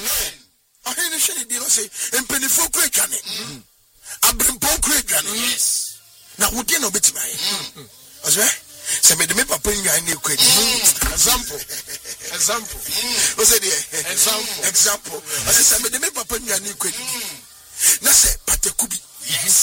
I hear the shady deal say, and penny for quick on it. I've been poking on it. Yes. Now, would you know bit my? As well, say, made the paper put you in your quick. Example. What's it? Example. I said, made the paper put you in your quick. Now, say, but there could be. Yes.